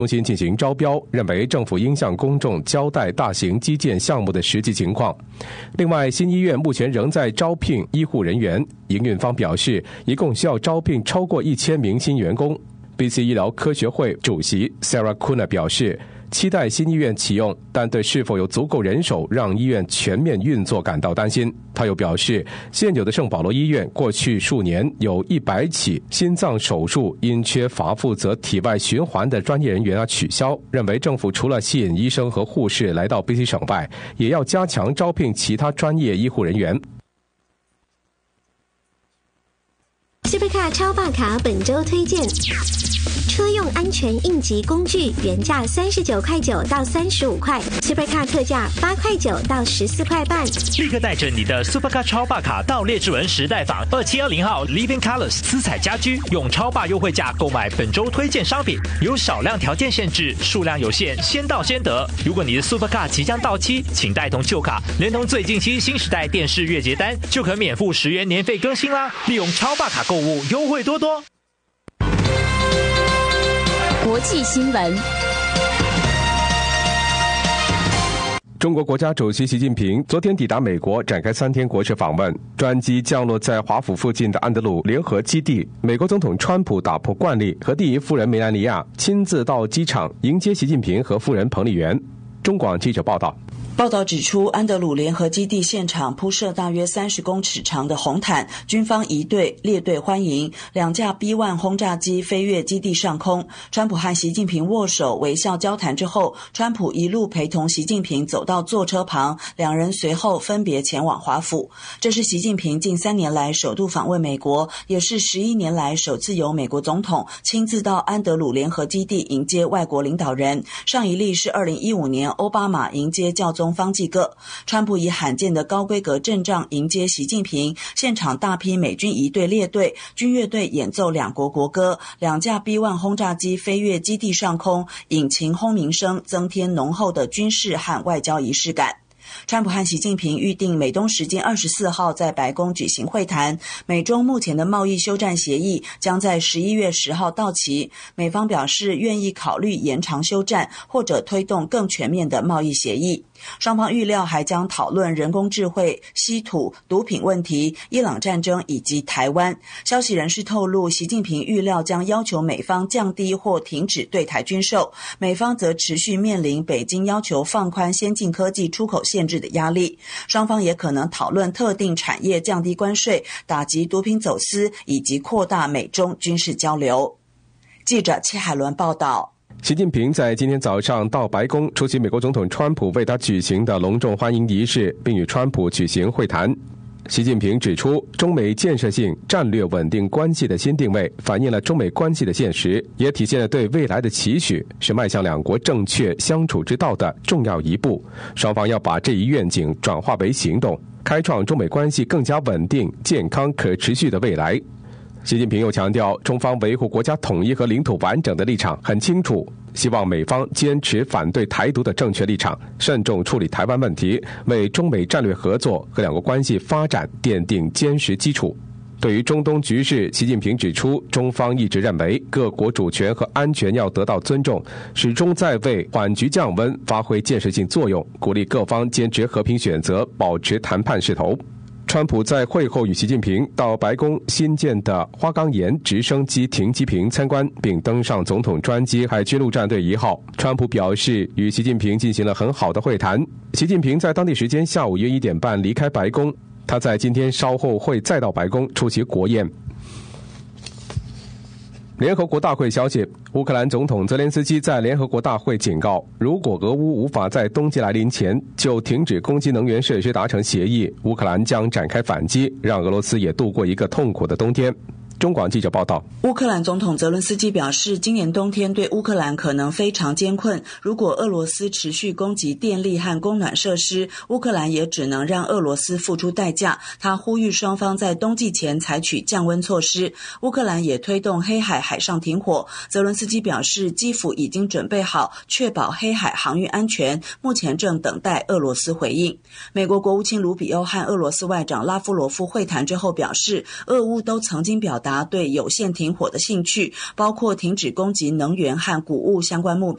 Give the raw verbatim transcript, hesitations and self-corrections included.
中心进行招标，认为政府应向公众交代大型基建项目的实际情况。另外，新医院目前仍在招聘医护人员，营运方表示，一共需要招聘超过一千名新员工。B C 医疗科学会主席 Sarah Kuna 表示，期待新医院启用，但对是否有足够人手让医院全面运作感到担心。他又表示，现有的圣保罗医院过去数年有一百起心脏手术因缺乏负责体外循环的专业人员而取消，认为政府除了吸引医生和护士来到 B C 省外，也要加强招聘其他专业医护人员。 Supercar 超霸卡本周推荐：车用安全应急工具，原价三十九块九到三十五块 ，Supercar 特价八块九到十四块半。 立刻带着你的 Supercar 超霸卡到列治文时代坊二七二零号 Living Colors 私彩家居，用超霸优惠价购买本周推荐商品，有少量条件限制，数量有限，先到先得。如果你的 Supercar 即将到期，请带同旧卡，连同最近期新时代电视月结单，就可免付十元年费更新啦！利用超霸卡购物，优惠多多。 国际新闻。 中国国家主席习近平昨天抵达美国，展开三天国事访问。专机降落在华府附近的安德鲁联合基地，美国总统川普打破惯例，和第一夫人梅兰妮亚亲自到机场迎接习近平和夫人彭丽媛。中广记者报道。 报道指出，安德鲁联合基地现场铺设大约三十公尺长的红毯，军方仪队列队欢迎，两架 B 一 轰炸机飞越基地上空。川普和习近平握手微笑交谈之后，川普一路陪同习近平走到座车旁，两人随后分别前往华府。这是习近平近三年来首度访问美国，也是十一年来首次由美国总统亲自到安德鲁联合基地迎接外国领导人。上一例是二零一五年奥巴马迎接教宗方济各。川普以罕见的高规格阵仗迎接习近平，现场大批美军仪队列队，军乐队演奏两国国歌，两架 B 一 轰炸机飞越基地上空，引擎轰鸣声增添浓厚的军事和外交仪式感。川普和习近平预定美东时间二十四号在白宫举行会谈。美中目前的贸易休战协议将在十一月十号到期，美方表示愿意考虑延长休战或者推动更全面的贸易协议。双方预料还将讨论人工智慧、稀土、毒品问题、伊朗战争以及台湾。消息人士透露，习近平预料将要求美方降低或停止对台军售，美方则持续面临北京要求放宽先进科技出口限制的压力。双方也可能讨论特定产业降低关税、打击毒品走私以及扩大美中军事交流。记者戚海伦报道。 习近平在今天早上到白宫出席美国总统川普为他举行的隆重欢迎仪式，并与川普举行会谈。习近平指出，中美建设性战略稳定关系的新定位反映了中美关系的现实，也体现了对未来的期许，是迈向两国正确相处之道的重要一步。双方要把这一愿景转化为行动，开创中美关系更加稳定、健康、可持续的未来。习近平又强调，中方维护国家统一和领土完整的立场很清楚，希望美方坚持反对台独的正确立场，慎重处理台湾问题，为中美战略合作和两国关系发展奠定坚实基础。对于中东局势，习近平指出，中方一直认为各国主权和安全要得到尊重，始终在为缓局降温发挥建设性作用，鼓励各方坚持和平选择，保持谈判势头。川普在会后与习近平到白宫新建的花岗岩直升机停机坪参观，并登上总统专机海军陆战队一号。川普表示，与习近平进行了很好的会谈。习近平在当地时间下午约一点半离开白宫，他在今天稍后会再到白宫出席国宴。联合国大会消息，乌克兰总统泽连斯基在联合国大会警告，如果俄乌无法在冬季来临前就停止攻击能源设施达成协议，乌克兰将展开反击，让俄罗斯也度过一个痛苦的冬天。中广记者报道， 乌克兰总统泽伦斯基表示，今年冬天对乌克兰可能非常艰困，如果俄罗斯持续攻击电力和供暖设施，乌克兰也只能让俄罗斯付出代价。他呼吁双方在冬季前采取降温措施。乌克兰也推动黑海海上停火。泽伦斯基表示，基辅已经准备好确保黑海航运安全，目前正等待俄罗斯回应。美国国务卿卢比欧和俄罗斯外长拉夫罗夫会谈之后表示，俄乌都曾经表达达对有限停火的兴趣，包括停止攻击能源和谷物相关目标。